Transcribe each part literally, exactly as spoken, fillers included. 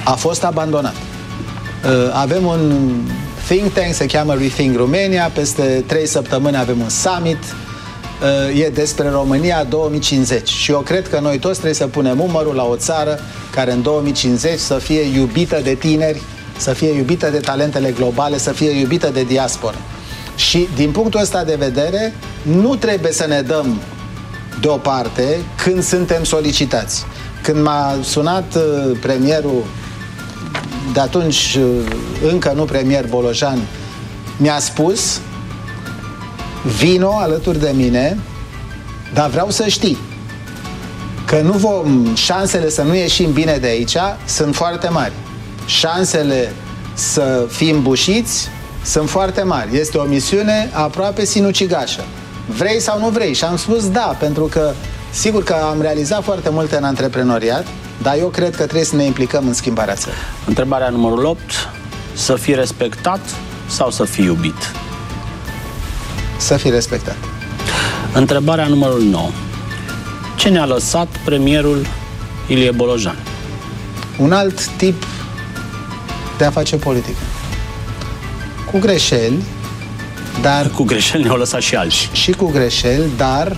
a fost abandonat. Avem un think tank, se cheamă Rethink Romania, peste trei săptămâni avem un summit, e despre România două mii cincizeci și eu cred că noi toți trebuie să punem umărul la o țară care în două mii cincizeci să fie iubită de tineri, să fie iubită de talentele globale, să fie iubită de diaspora. Și din punctul ăsta de vedere, nu trebuie să ne dăm deoparte când suntem solicitați. Când m-a sunat premierul, de atunci încă nu premier, Bolojan, mi-a spus: vino alături de mine, dar vreau să știi că nu vom, șansele să nu ieșim bine de aici sunt foarte mari. Șansele să fim bușiți sunt foarte mari. Este o misiune aproape sinucigașă. Vrei sau nu vrei? Și am spus da, pentru că sigur că am realizat foarte multe în antreprenoriat, dar eu cred că trebuie să ne implicăm în schimbarea țării. Întrebarea numărul opt. Să fii respectat sau să fii iubit? Să fii respectat. Întrebarea numărul nouă. Ce ne-a lăsat premierul Ilie Bolojan? Un alt tip de a face politică. Cu greșeli, dar... Cu greșeli ne-au lăsat și alții. Și cu greșeli, dar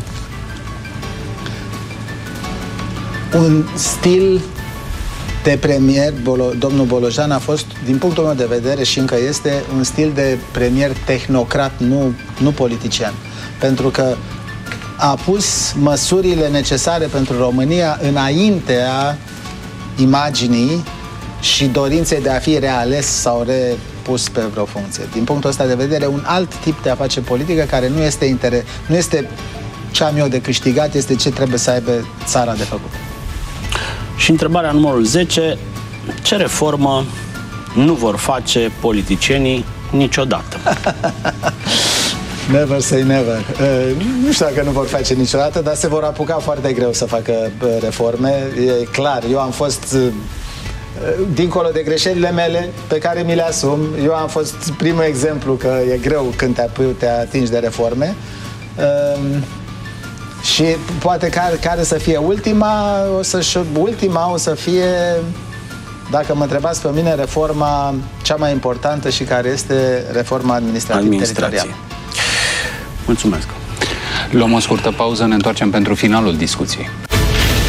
un stil de premier, Bolo, domnul Bolojan a fost, din punctul meu de vedere, și încă este, un stil de premier tehnocrat, nu, nu politician. Pentru că a pus măsurile necesare pentru România înaintea imaginii și dorinței de a fi reales sau repus pe vreo funcție. Din punctul ăsta de vedere, un alt tip de a face politică care nu este, inter... nu este ce am eu de câștigat, este ce trebuie să aibă țara de făcut. Și întrebarea numărul zece. Ce reformă nu vor face politicienii niciodată? Never say never. Uh, nu știu dacă nu vor face niciodată, dar se vor apuca foarte greu să facă uh, reforme. E clar, eu am fost uh, dincolo de greșelile mele pe care mi le asum. Eu am fost primul exemplu că e greu când te, te atingi de reforme. Uh, și poate care, care să fie ultima, o să, ultima o să fie, dacă mă întrebați pe mine, reforma cea mai importantă și care este reforma administrativ-teritorială. Mulțumesc. Luăm o scurtă pauză, ne întoarcem pentru finalul discuției.